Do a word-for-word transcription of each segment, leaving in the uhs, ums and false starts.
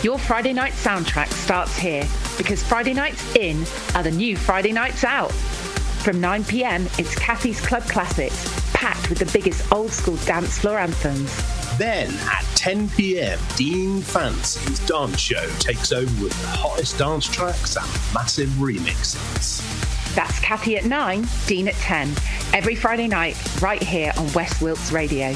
Your Friday night soundtrack starts here because Friday nights in are the new Friday nights out. From nine p.m, it's Kathy's Club Classics, packed with the biggest old school dance floor anthems. Then at ten p.m, Dean Fancy's dance show takes over with the hottest dance tracks and massive remixes. That's Kathy at nine, Dean at ten. Every Friday night, right here on West Wilts Radio.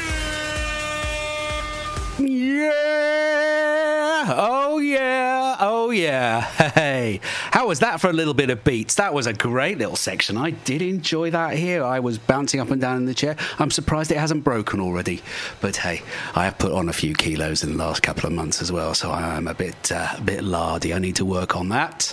Yeah! Oh, yeah! Oh, yeah! Hey! How was that for a little bit of beats? That was a great little section. I did enjoy that here. I was bouncing up and down in the chair. I'm surprised it hasn't broken already. But hey, I have put on a few kilos in the last couple of months as well, so I am a bit, uh, a bit lardy. I need to work on that.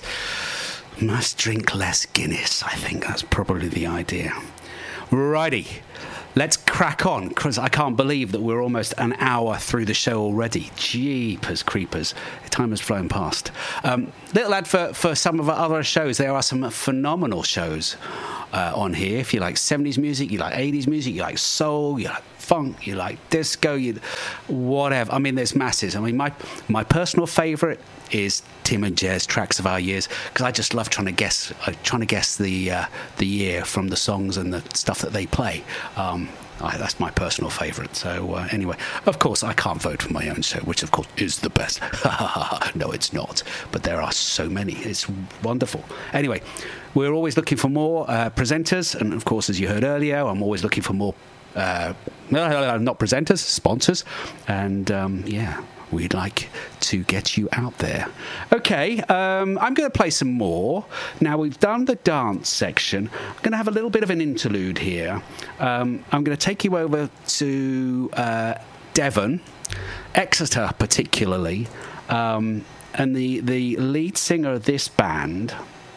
Must drink less Guinness. I think that's probably the idea. Righty. Let's crack on, because I can't believe that we're almost an hour through the show already. Jeepers creepers. Time has flown past. Um, little ad for, for some of our other shows. There are some phenomenal shows uh, on here. If you like seventies music, you like eighties music, you like soul, you like funk, you like disco, you whatever. I mean, there's masses. I mean, my my personal favourite is Tim and Jer's Tracks of Our Years, because I just love trying to guess uh, trying to guess the uh, the year from the songs and the stuff that they play. Um, I, that's my personal favourite. So uh, anyway, of course, I can't vote for my own show, which of course is the best. No, it's not. But there are so many. It's wonderful. Anyway, we're always looking for more uh, presenters, and of course, as you heard earlier, I'm always looking for more. Uh, not presenters, sponsors, and um, yeah, we'd like to get you out there. Okay, um, I'm going to play some more. Now, we've done the dance section. I'm going to have a little bit of an interlude here. Um, I'm going to take you over to uh, Devon, Exeter particularly, um, and the, the lead singer of this band,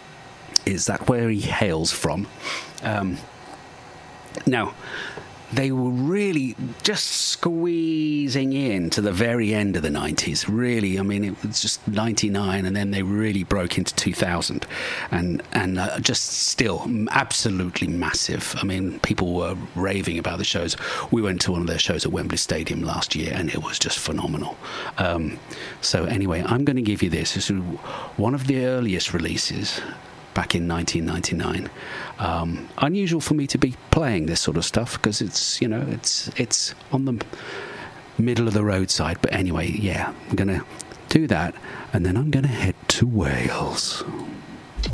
is that where he hails from? Um, now, they were really just squeezing in to the very end of the nineties. Really, I mean, it was just ninety-nine, and then they really broke into two thousand, and and uh, just still absolutely massive. I mean, people were raving about the shows. We went to one of their shows at Wembley Stadium last year, and it was just phenomenal. Um, so anyway, I'm going to give you this. This is one of the earliest releases. Back in nineteen ninety-nine, um, unusual for me to be playing this sort of stuff because it's, you know, it's it's on the middle of the roadside. But anyway, yeah, I'm gonna do that, and then I'm gonna head to Wales.